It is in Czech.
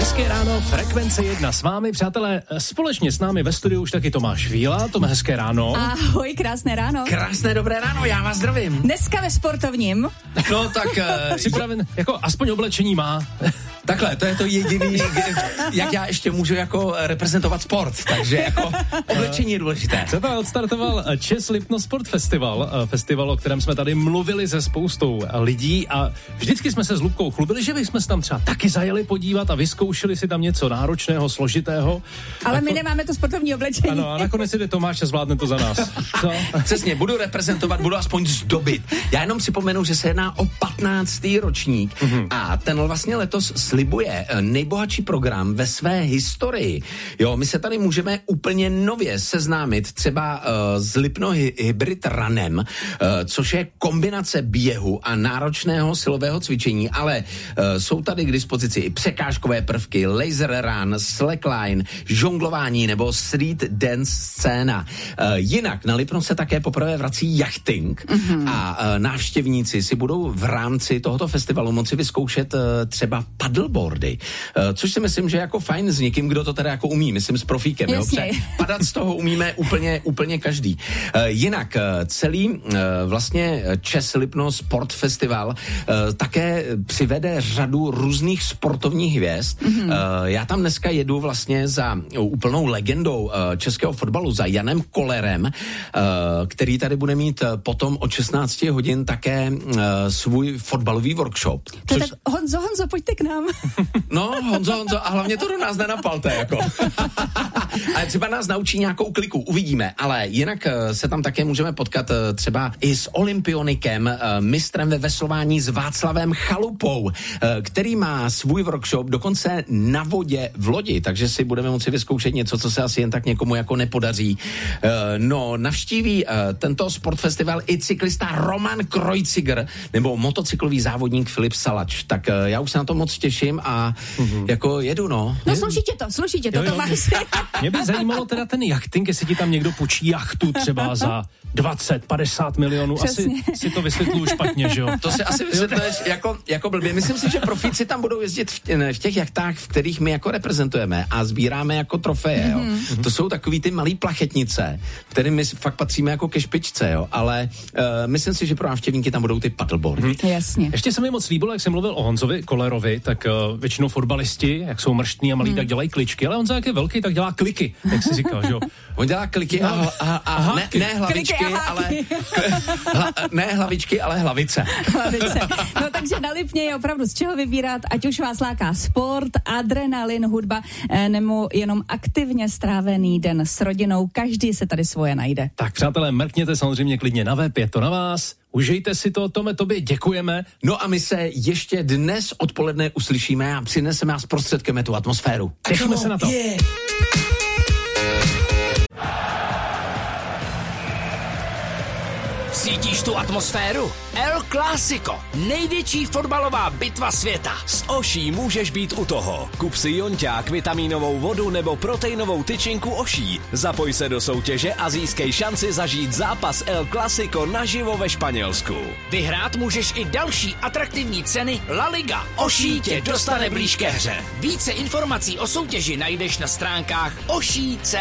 Hezké ráno, Frekvence 1 s vámi, přátelé, společně s námi ve studiu už taky Tomáš Víla. Tome, hezké ráno. Ahoj, krásné ráno. Krásné dobré ráno, já vás zdravím. Dneska ve sportovním. No tak... Připraven, jako aspoň oblečení má. Takhle, to je to jediný, jak já ještě můžu jako reprezentovat sport, takže jako oblečení je důležité. Třeba odstartoval Čes Lipno Sport Festival, festival, o kterém jsme tady mluvili se spoustou lidí a vždycky jsme se s Lubkou chlubili, že bychom se tam třeba taky zajeli podívat a vyzkoušeli si tam něco náročného, složitého. Ale my nemáme to sportovní oblečení. Ano, a nakonec jde Tomáš a zvládne to za nás. Co? Přesně, budu reprezentovat, budu aspoň zdobit. Já jenom připomenu, že se jedná o 15. ročník a ten vlastně letos slibuje nejbohatší program ve své historii. Jo, my se tady můžeme úplně nově seznámit třeba s Lipno Hybrid Runem, což je kombinace běhu a náročného silového cvičení, ale jsou tady k dispozici i překážkové prvky, laser run, slackline, žonglování nebo street dance scéna. Jinak na Lipno se také poprvé vrací jachting a návštěvníci si budou v rámci tohoto festivalu moci vyzkoušet třeba paddleboardy, což si myslím, že je jako fajn s někým, kdo to teda jako umí, myslím s profíkem. Jo? Padat z toho umíme úplně každý. Jinak celý vlastně Čes Lipno Sport Festival také přivede řadu různých sportovních hvězd. Já tam dneska jedu vlastně za úplnou legendou českého fotbalu, za Janem Kollerem, který tady bude mít potom od 16 hodin také svůj fotbalový workshop. Což... Tak Honzo, pojďte k nám. No, Honzo, a hlavně to do nás nenapalte, jako. Ale třeba nás naučí nějakou kliku, uvidíme, ale jinak se tam také můžeme potkat třeba i s olympionikem, mistrem ve veslování s Václavem Chalupou, který má svůj workshop dokonce na vodě v lodi, takže si budeme moci vyzkoušet něco, co se asi jen tak někomu jako nepodaří. No, navštíví tento sportfestival i cyklista Roman Kreuziger nebo motocyklový závodník Filip Salač. Tak já už se na to moc těším a jako jedu, no. No sluší tě to, Tomáš. Mě by zajímalo teda ten jachting, jestli ti tam někdo půjčí jachtu třeba za 20-50 milionů. Přesně. Asi si to vysvětluju špatně, že jo? To si asi vysvětluješ jako blbě. Myslím si, že profíci tam budou jezdit v těch jachtách, v kterých my jako reprezentujeme a sbíráme jako trofeje, jo. To jsou takový ty malý plachetnice, kterým my fakt patříme jako ke špičce, jo. Ale myslím si, že pro návštěvníky tam budou ty paddleboardy. Jasně. Ještě se mi moc líbilo, jak jsem mluvil o Honzovi Kollerovi, tak většinou fotbalisti, jak jsou mrštní a malí, tak dělají kličky, ale Honza, jak je velký, tak dělá kliky, jak jsi říkal, že jo? On dělá kliky a ne hlavičky, ale ne hlavičky, ale hlavice. No takže na Lipně je opravdu z čeho vybírat, ať už vás láká sport, adrenalin, hudba, nebo jenom aktivně strávený den s rodinou, každý se tady svoje najde. Tak přátelé, mrkněte samozřejmě klidně na web, je to na vás. Užijte si to, Tome, tobě děkujeme. No a my se ještě dnes odpoledne uslyšíme a přineseme a zprostředkujeme tu atmosféru. Těšíme se na to. Yeah. Cítíš tu atmosféru? El Clásico, největší fotbalová bitva světa. S Oší můžeš být u toho. Kup si jonťák, vitamínovou vodu nebo proteinovou tyčinku Oší. Zapoj se do soutěže a získej šanci zažít zápas El Clásico naživo ve Španělsku. Vyhrát můžeš i další atraktivní ceny La Liga. Oší tě dostane blíž ke hře. Více informací o soutěži najdeš na stránkách oší.cz.